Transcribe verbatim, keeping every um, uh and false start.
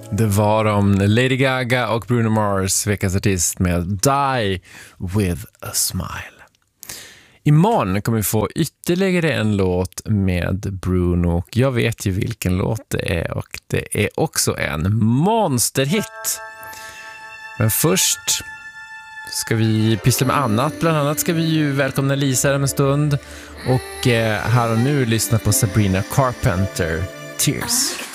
Det var om Lady Gaga och Bruno Mars, veckans artist med Die With A Smile. Imorgon kommer vi få ytterligare en låt med Bruno och jag vet ju vilken låt det är och det är också en monsterhit. Men först ska vi pyssla med annat. Bland annat ska vi ju välkomna Lisa om en stund och här och nu lyssna på Sabrina Carpenter, Tears.